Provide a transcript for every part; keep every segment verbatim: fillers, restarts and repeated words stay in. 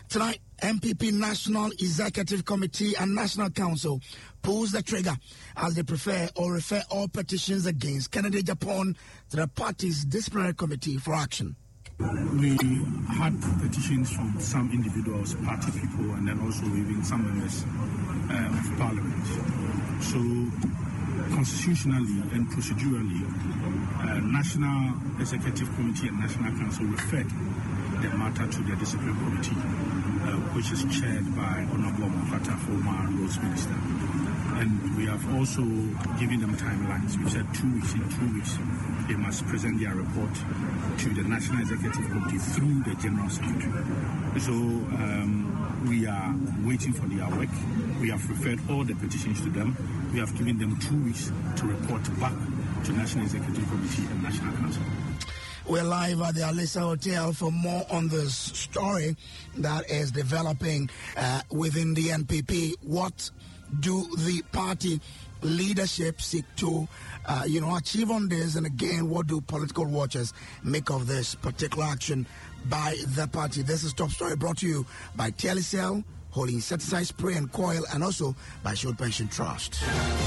Tonight, M P P National Executive Committee and National Council pulls the trigger as they prefer or refer all petitions against Kennedy Agyapong to the party's disciplinary committee for action. We had petitions from some individuals, party people, and then also even some members uh, of parliament. So, constitutionally and procedurally, uh, National Executive Committee and National Council referred the matter to the disciplinary committee, uh, which is chaired by Honorable Mufata, former Roads Minister. And we have also given them timelines. We've said two weeks. In two weeks, they must present their report to the National Executive Committee through the General Secretary. So um, we are waiting for their work. We have referred all the petitions to them. We have given them two weeks to report back to National Executive Committee and National Council. We're live at the Alisa Hotel for more on this story that is developing uh, within the N P P. What do the party leadership seek to, uh, you know, achieve on this? And again, what do political watchers make of this particular action by the party? This is Top Story brought to you by Telecel, Holy Insecticide Spray and Coil, and also by Shield Pension Trust.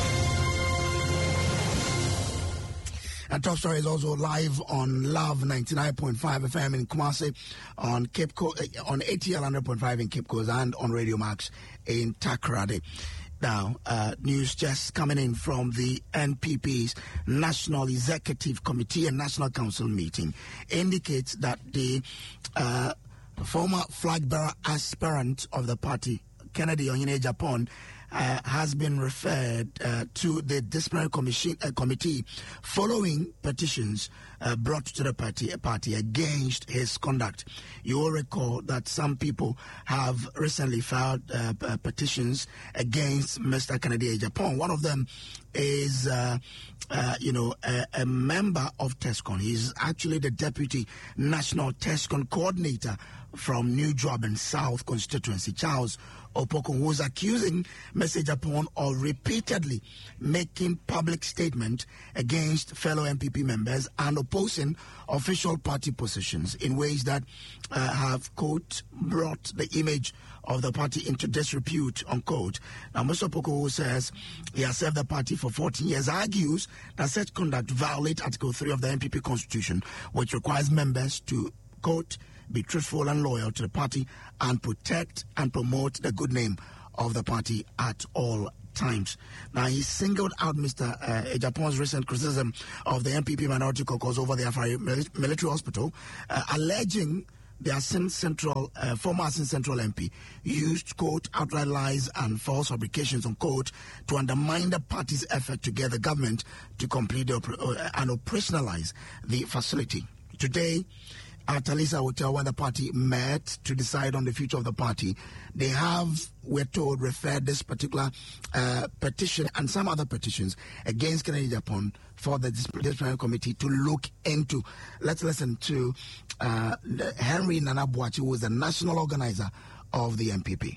And Top Story is also live on Love ninety-nine point five F M in Kumasi, on Cape Coast, on A T L one hundred point five in Cape Coast, and on Radio Max in Takoradi. Now, uh, news just coming in from the N P P's National Executive Committee and National Council meeting indicates that the uh, former flag bearer aspirant of the party, Kennedy Agyapong, Uh, has been referred uh, to the disciplinary commission, uh, committee following petitions uh, brought to the party, party against his conduct. You will recall that some people have recently filed uh, p- petitions against Mister Kennedy Agyapong. One of them is, uh, uh, you know, a, a member of TESCON. He's actually the Deputy National TESCON Coordinator from New Joburg South Constituency, Charles Opoko, who was accusing Mister Agyapong of repeatedly making public statement against fellow M P P members and opposing official party positions in ways that uh, have, quote, brought the image of the party into disrepute, unquote. Now, Mister Opoko, who says he has served the party for fourteen years, argues that such conduct violates Article three of the N P P Constitution, which requires members to, quote, be truthful and loyal to the party and protect and promote the good name of the party at all times. Now, he singled out Mister Uh, Agyapong's recent criticism of the N P P Minority Caucus over the Afari Military Hospital, uh, alleging the Asin Central, uh, former Asin Central M P used, quote, outright lies and false fabrications, unquote, to undermine the party's effort to get the government to complete the op- uh, and operationalize the facility. Today, at Alisa Hotel, when the party met to decide on the future of the party, they have, we're told, referred this particular uh, petition and some other petitions against Kennedy Agyapong for the disciplinary committee to look into. Let's listen to uh, Henry Nana Boakye, who is the national organizer of the N P P.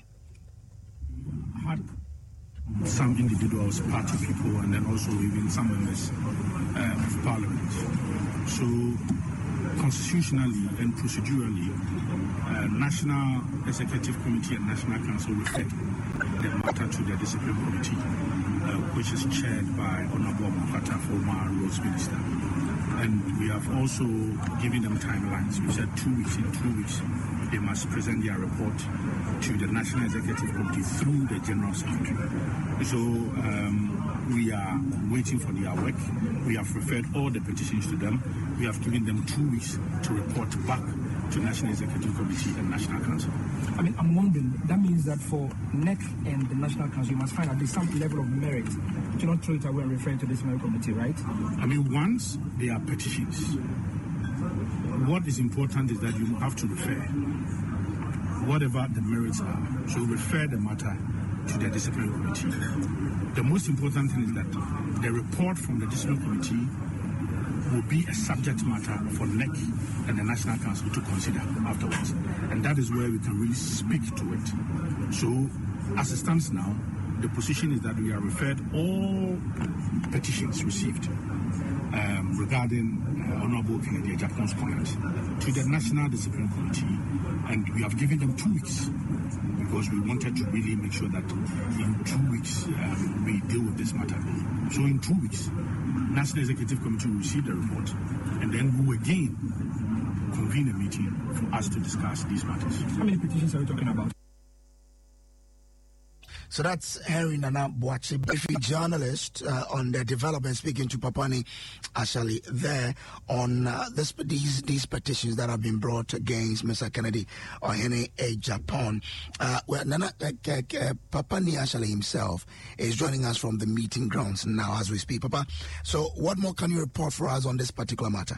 Had some individuals, party people, and then also even some members uh, of parliament. So, constitutionally and procedurally, uh, National Executive Committee and National Council referred the matter to the disciplinary committee, uh, which is chaired by Honorable Mufata, former Roads Minister. And we have also given them timelines. We said two weeks. In two weeks, they must present their report to the National Executive Committee through the General Secretary. So um, we are waiting for their work. We have referred all the petitions to them. We have given them two weeks to report back to National Executive Committee and National Council. I mean, I'm wondering, that means that for N E C and the National Council, you must find at least some level of merit to not throw it away and refer to this committee, right? I mean, once they are petitions, what is important is that you have to refer whatever the merits are. So refer the matter to the disciplinary committee. The most important thing is that the report from the disciplinary committee will be a subject matter for N E C and the National Council to consider afterwards. And that is where we can really speak to it. So, as it stands now, the position is that we have referred all petitions received um, regarding uh, Honorable Kennedy Agyapong's comment to the National Discipline Committee, and we have given them two weeks because we wanted to really make sure that in two weeks um, we deal with this matter. So in two weeks, National Executive Committee will receive the report, and then we will again convene a meeting for us to discuss these matters. How many petitions are we talking about? So that's Henry Nana Boakye, briefly journalist uh, on the development, speaking to Papani actually there on uh, this, these these petitions that have been brought against Mister Kennedy Ohene Agyapong. Uh, well, Nana uh, uh, Papani actually himself is joining us from the meeting grounds now as we speak. Papa, so what more can you report for us on this particular matter?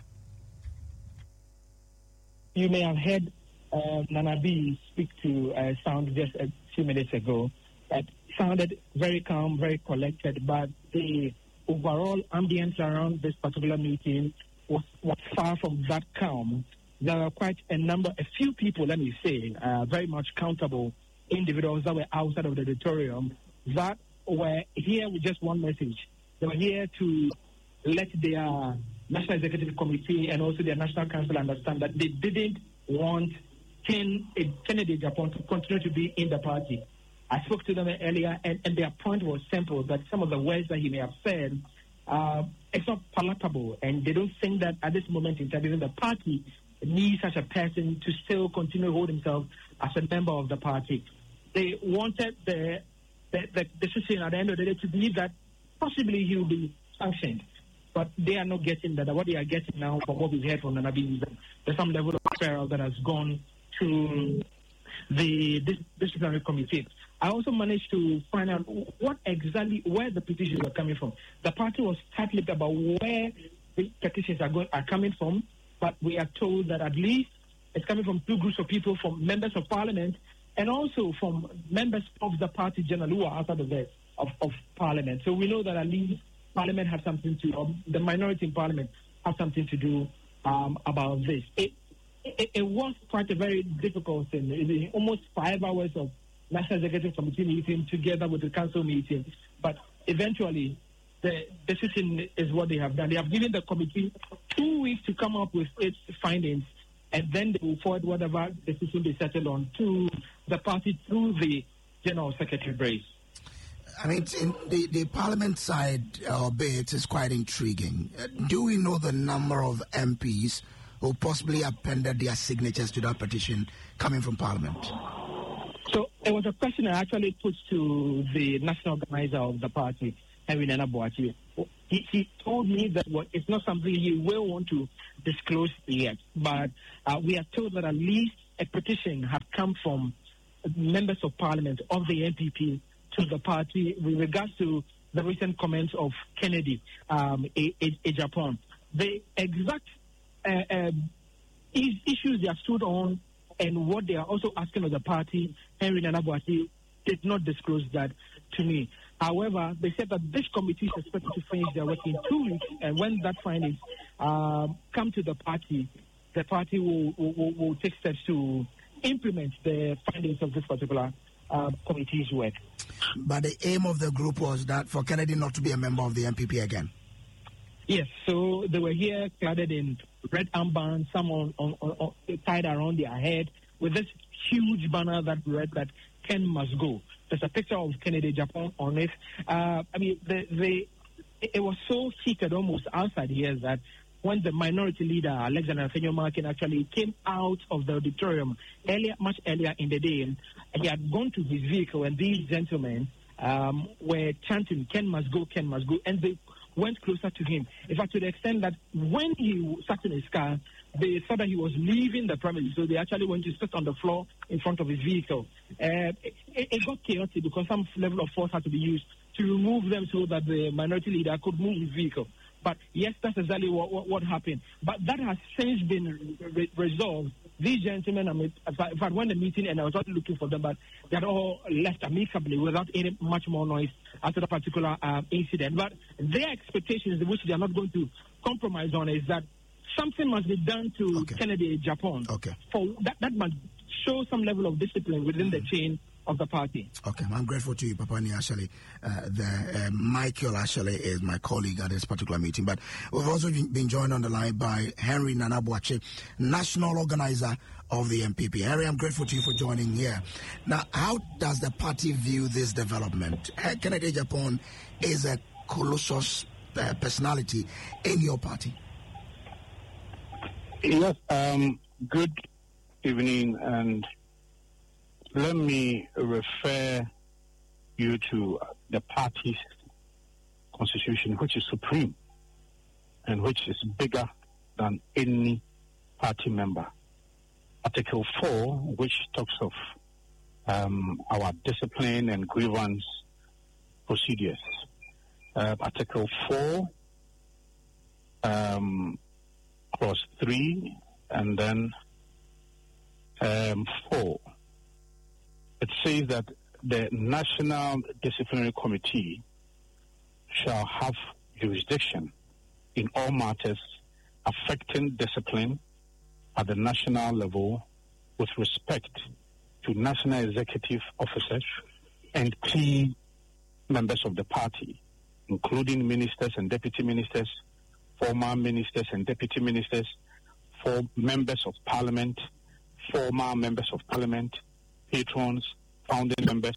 You may have heard uh, Nana B speak to uh, Sound just a few minutes ago. That sounded very calm, very collected, but the overall ambience around this particular meeting was, was far from that calm. There were quite a number, a few people, let me say, uh, very much countable individuals that were outside of the auditorium that were here with just one message. They were here to let their National Executive Committee and also their National Council understand that they didn't want Ken, Kennedy Agyapong to continue to be in the party. I spoke to them earlier, and, and their point was simple, that some of the words that he may have said, uh, it's not palatable, and they don't think that at this moment in time, even the party needs such a person to still continue to hold himself as a member of the party. They wanted the, the, the decision at the end of the day to believe that possibly he will be sanctioned, but they are not getting that. What they are getting now, from what we've heard from Nanabi, is that there's some level of referral that has gone to the disciplinary committee. I also managed to find out what exactly, where the petitions were coming from. The party was tight-lipped about where the petitions are going, are coming from, but we are told that at least it's coming from two groups of people, from members of parliament and also from members of the party generally who are outside of, the, of, of parliament. So we know that at least parliament has something to, or the minority in parliament has something to do um, about this. It, it, it was quite a very difficult thing. It, almost five hours of National Executive Committee meeting together with the council meeting, but eventually the decision is what they have done. They have given the committee two weeks to come up with its findings, and then they will forward whatever decision they settle on to the party through the General Secretary Brace. I mean, in the, the Parliament side uh, bit is quite intriguing. Uh, do we know the number of M Ps who possibly appended their signatures to that petition coming from Parliament? So it was a question I actually put to the national organizer of the party, Henry Nana Boakye. He, he told me that well, it's not something he will want to disclose yet, but uh, we are told that at least a petition had come from members of parliament of the N P P to the party with regards to the recent comments of Kennedy um, Agyapong. The exact uh, uh, issues they have stood on and what they are also asking of the party, Henry Nana Boakye did not disclose that to me. However, they said that this committee is expected to finish their work in two weeks, and when that findings uh, come to the party, the party will, will, will take steps to implement the findings of this particular uh, committee's work. But the aim of the group was that for Kennedy not to be a member of the N P P again. Yes, so they were here cladded in red armbands, some on, on, on, on, tied around their head with this huge banner that read that Ken must go. There's a picture of Kennedy Agyapong on it. Uh, I mean, the, the, it was so heated almost outside here that when the minority leader, Alexander Afenyo-Markin, actually came out of the auditorium earlier, much earlier in the day, and he had gone to his vehicle, and these gentlemen um, were chanting, Ken must go, Ken must go, and they went closer to him. In fact, to the extent that when he sat in his car, they saw that he was leaving the premises, so they actually went to sit on the floor in front of his vehicle. Uh, it, it got chaotic because some level of force had to be used to remove them so that the minority leader could move his vehicle. But yes, that's exactly what, what, what happened. But that has since been re- resolved. These gentlemen, I mean, in fact, when the meeting, and I was not looking for them, but they had all left amicably without any much more noise after the particular uh, incident. But their expectations, which they are not going to compromise on, is that something must be done to okay. Kennedy Agyapong. Okay. For that, that must show some level of discipline within mm-hmm. the chain of the party. Okay, I'm grateful to you, Papani Ashley. Uh, the uh, Michael Ashley is my colleague at this particular meeting, but we've also been joined on the line by Henry Nana Boakye, national organizer of the M P P. Henry, I'm grateful to you for joining here. Now, how does the party view this development? Kennedy Agyapong is a colossus uh, personality in your party. Yes, um, good evening, and let me refer you to the party's constitution, which is supreme and which is bigger than any party member. Article four, which talks of um, our discipline and grievance procedures. Uh, Article four, um, clause three, and then um, four. It says that the National Disciplinary Committee shall have jurisdiction in all matters affecting discipline at the national level with respect to national executive officers and key members of the party, including ministers and deputy ministers, former ministers and deputy ministers, for members of parliament, former members of parliament, patrons, founding members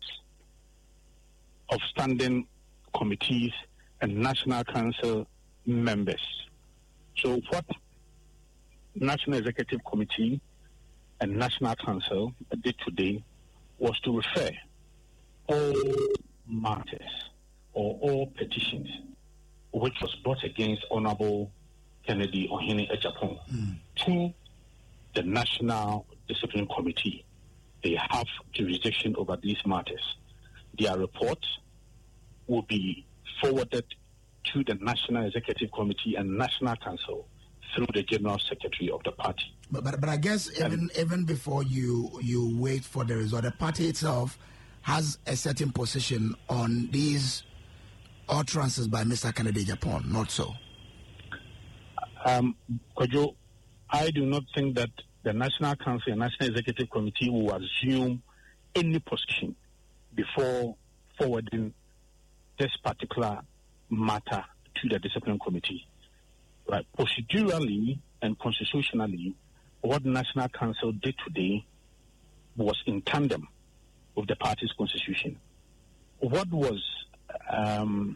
of standing committees, and National Council members. So what National Executive Committee and National Council did today was to refer all matters or all petitions which was brought against Honorable Kennedy Ohene Agyapong mm. to the National Discipline Committee. They have jurisdiction over these matters. Their report will be forwarded to the National Executive Committee and National Council through the General Secretary of the party. But but, but I guess even and, even before you you wait for the result, the party itself has a certain position on these utterances by Mister Kennedy Agyapong, not so? Um, Kojo, I do not think that the National Council and National Executive Committee will assume any position before forwarding this particular matter to the Discipline Committee. Right. Procedurally and constitutionally, what the National Council did today was in tandem with the party's constitution. What was um,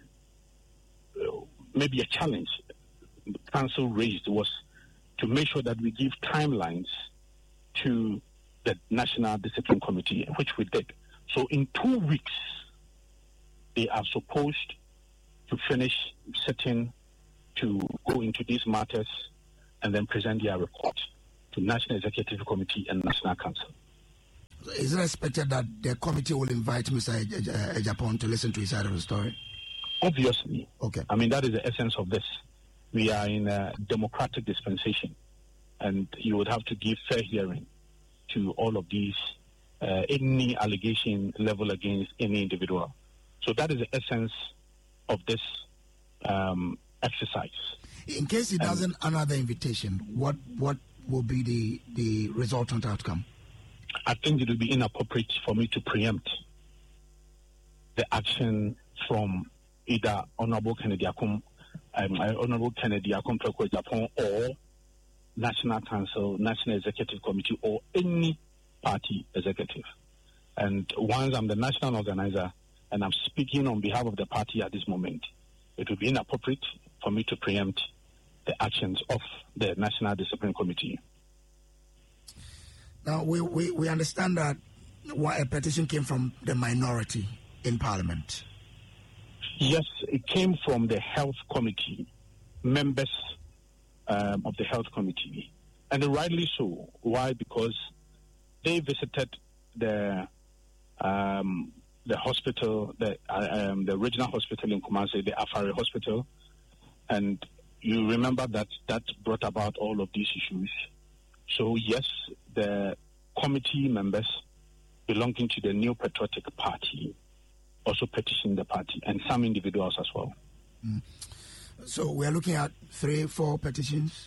maybe a challenge the Council raised was to make sure that we give timelines to the National Discipline Committee, which we did. So in two weeks, they are supposed to finish sitting to go into these matters and then present their report to National Executive Committee and National Council. Is it expected that the committee will invite Mister Agyapong to listen to his side of the story? Obviously. Okay. I mean, that is the essence of this. We are in a democratic dispensation, and you would have to give fair hearing to all of these, uh, any allegation level against any individual. So that is the essence of this um, exercise. In case he doesn't um, honor the invitation, what what will be the, the resultant outcome? I think it would be inappropriate for me to preempt the action from either Honorable Kennedy Agyapong, um, Honorable Kennedy Agyapong, or National Council, National Executive Committee, or any party executive. And once I'm the national organizer and I'm speaking on behalf of the party at this moment, it would be inappropriate for me to preempt the actions of the National Discipline Committee. Now, we, we, we understand that why a petition came from the minority in Parliament. Yes, it came from the Health Committee, members um, of the Health Committee. And rightly so. Why? Because they visited the um, the hospital, the, uh, um, the regional hospital in Kumasi, the Afari Hospital. And you remember that that brought about all of these issues. So, yes, the committee members belonging to the New Patriotic Party also petitioned the party, and some individuals as well. Mm. So we're looking at three, four petitions?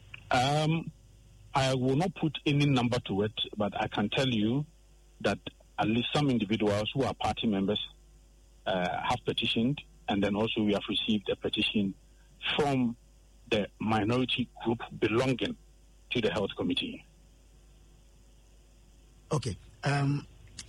Um, I will not put any number to it, but I can tell you that at least some individuals who are party members uh, have petitioned, and then also we have received a petition from the minority group belonging to the Health Committee. Okay. Um,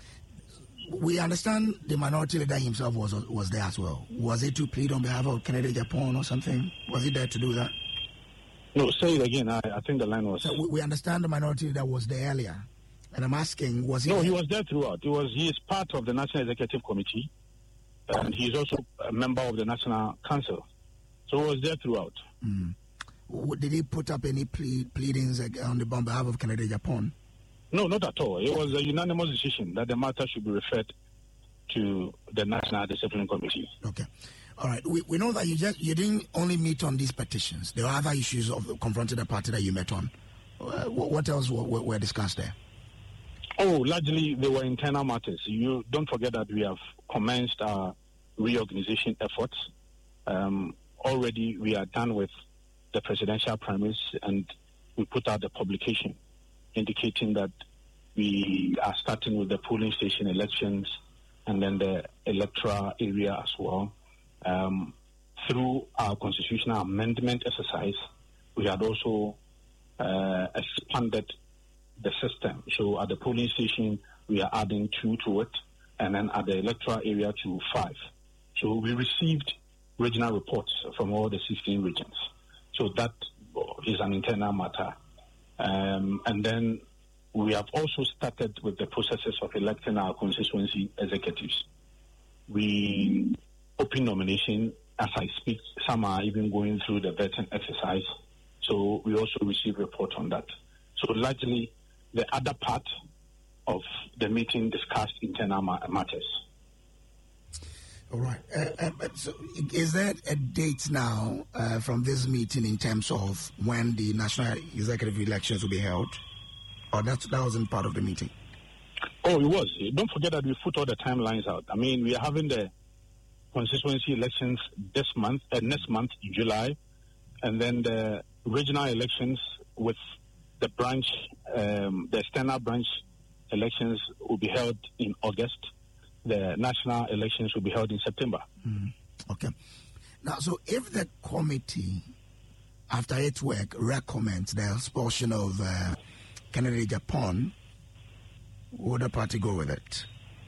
we understand the minority leader himself was was there as well. Was it to plead on behalf of Kennedy Agyapong or something? Was he there to do that? No, say it again. I, I think the line was... So we, we understand the minority leader was there earlier. And I'm asking, was he... No, there? he was there throughout. He was. He is part of the National Executive Committee, and he is also a member of the National Council. So he was there throughout. Mm. Did he put up any ple- pleadings on, the, on behalf of Kennedy Agyapong? No, not at all. It was a unanimous decision that the matter should be referred to the National Discipline Committee. Okay. All right. We, we know that you just you didn't only meet on these petitions. There were other issues of confronting the party that you met on. Uh, what else were, were discussed there? Oh, largely they were internal matters. You don't forget that we have commenced our reorganization efforts. Um, already we are done with the presidential primaries, and we put out the publication indicating that we are starting with the polling station elections and then the electoral area as well. Um, through our constitutional amendment exercise, we had also uh, expanded the system. So at the polling station, we are adding two to it, and then at the electoral area to five. So we received regional reports from all the sixteen regions. So that is an internal matter. Um, and then we have also started with the processes of electing our constituency executives. We open nomination as I speak. Some are even going through the vetting exercise. So we also receive report on that. So largely, the other part of the meeting discussed internal ma- matters. All right. Uh, uh, so is there a date now uh, from this meeting in terms of when the national executive elections will be held? Or that, that wasn't part of the meeting? Oh, it was. Don't forget that we put all the timelines out. I mean, we are having the constituency elections this month, uh, next month, in July, and then the regional elections with the branch, um, the external branch elections will be held in August. The national elections will be held in September. Mm. Okay. Now, so if the committee, after its work, recommends the expulsion of uh, Kennedy Agyapong, would the party go with it?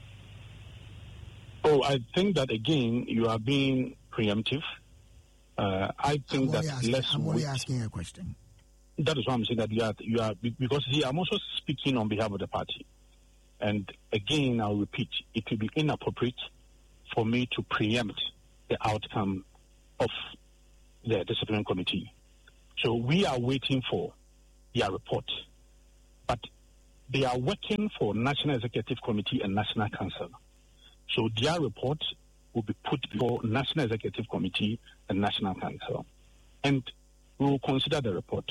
Oh, I think that, again, you are being preemptive. Uh, I think that asking, let's I'm only wait. asking a question. That is why I'm saying that you are, you are because see, I'm also speaking on behalf of the party. And again, I'll repeat, it will be inappropriate for me to preempt the outcome of the discipline committee. So we are waiting for their report. But they are working for National Executive Committee and National Council. So their report will be put before National Executive Committee and National Council. And we will consider the report.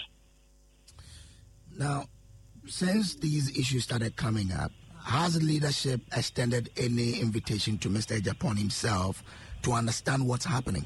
Now, since these issues started coming up, has leadership extended any invitation to Mister Agyapong himself to understand what's happening?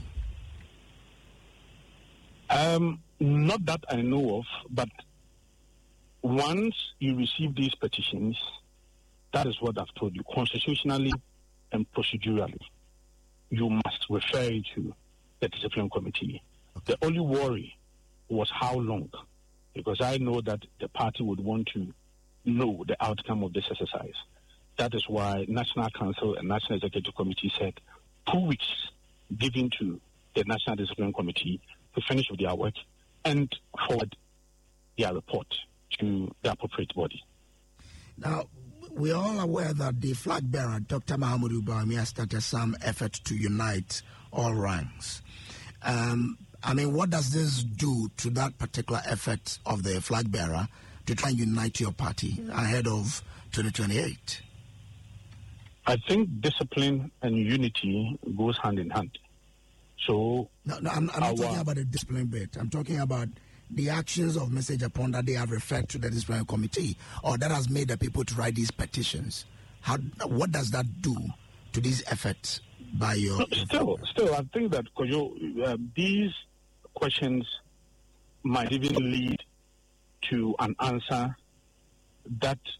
Um, not that I know of, but once you receive these petitions, that is what I've told you, constitutionally and procedurally, you must refer it to the discipline committee. Okay. The only worry was how long, because I know that the party would want to know the outcome of this exercise. That is why National Council and National Executive Committee said two weeks given to the National Discipline Committee to finish with their work and forward their report to the appropriate body. Now, we're all aware that the flag bearer, Doctor Mahamudu Bawumia, has started some effort to unite all ranks. Um, I mean, what does this do to that particular effort of the flag bearer to try and unite your party ahead of twenty twenty-eight? I think discipline and unity goes hand in hand. So, no, no I'm, I'm not talking about the discipline bit. I'm talking about the actions of Mister Agyapong that they have referred to the disciplinary committee, or that has made the people to write these petitions. How? What does that do to these efforts by your? No, still, still, I think that uh, these questions might even lead to an answer that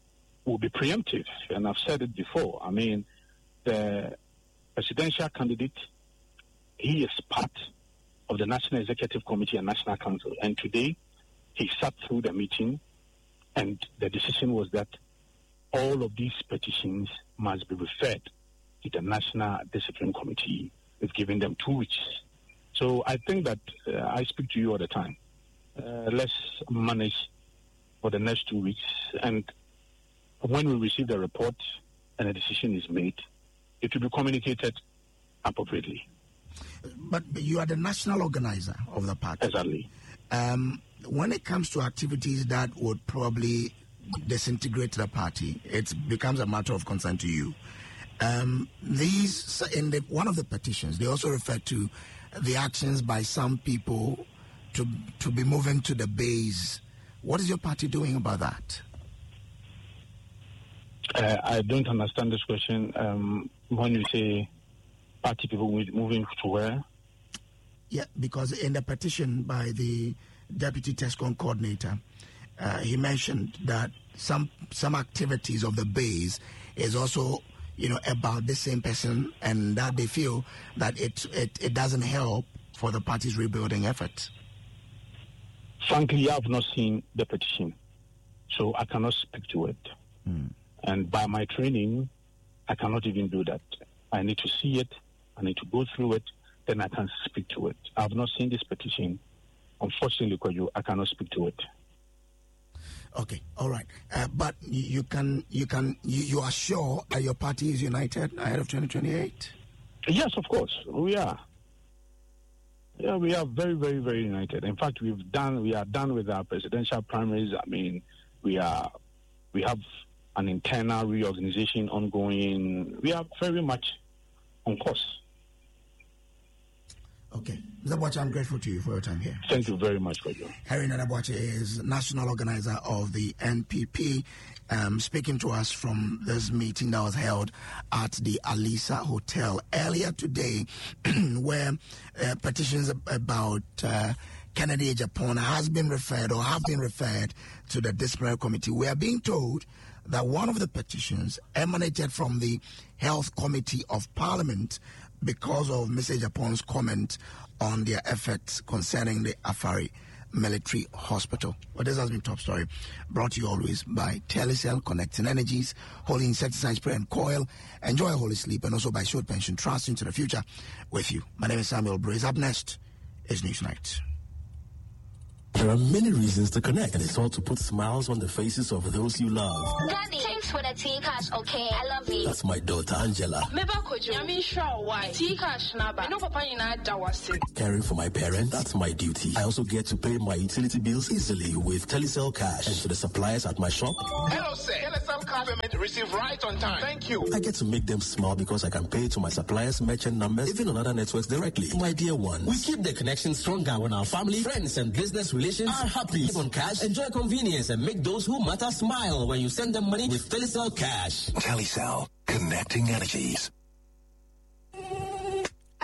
will be preemptive. And I've said it before. I mean, the presidential candidate, he is part of the National Executive Committee and National Council. And today, he sat through the meeting, and the decision was that all of these petitions must be referred to the National Discipline Committee. We've given them two weeks. So I think that uh, I speak to you all the time. Uh, let's manage for the next two weeks. And when we receive the report and a decision is made, it will be communicated appropriately. But you are the national organizer of the party. Exactly. Um, when it comes to activities that would probably disintegrate the party, it becomes a matter of concern to you. Um, these, in the, one of the petitions, they also refer to the actions by some people to to be moving to the base. What is your party doing about that? Uh, I don't understand this question. Um, when you say party people moving to where? Yeah, because in the petition by the Deputy TESCON coordinator, uh, he mentioned that some some activities of the base is also, you know, about the same person, and that they feel that it it, it doesn't help for the party's rebuilding efforts. Frankly, I have not seen the petition, so I cannot speak to it. Mm. And by my training, I cannot even do that. I need to see it, I need to go through it, then I can speak to it. I have not seen this petition. Unfortunately, I cannot speak to it. Okay, all right. Uh, but you can, you can, you, you are sure that your party is united ahead of twenty twenty-eight? Yes, of course, we are. Yeah, we are very, very, very united. In fact, we've done, we are done with our presidential primaries. I mean, we are, we have an internal reorganization ongoing. We are very much on course. Okay. Mister Boakye, I'm grateful to you for your time here. Thank you very much, Kojo. Harry Nana Boakye is national organizer of the N P P, um, speaking to us from this meeting that was held at the Alisa Hotel earlier today, where uh, petitions about uh, Kennedy Agyapong has been referred or have been referred to the disciplinary committee. We are being told that one of the petitions emanated from the Health Committee of Parliament because of Mister Agyapong's comment on their efforts concerning the Afari Military Hospital. Well, this has been Top Story, brought to you always by Telecel, Connecting Energies, Holy Insecticide Spray and Coil, Enjoy Holy Sleep, and also by Short Pension Trust into the future with you. My name is Samuel Brace. Up next is Newsnight. There are many reasons to connect, and it's all to put smiles on the faces of those you love. Daddy, thanks for the tea cash, okay? I love you. That's my daughter, Angela. Caring for my parents, that's my duty. I also get to pay my utility bills easily with Telecel Cash. And to the suppliers at my shop. Hello, sir. Telecel Cash payment received right on time. Thank you. I get to make them smile because I can pay to my suppliers' merchant numbers, even on other networks directly. My dear ones, we keep the connection stronger when our family, friends, and business relations are happy. Live on cash, enjoy convenience, and make those who matter smile when you send them money with Telecel Cash. Telecel, connecting energies.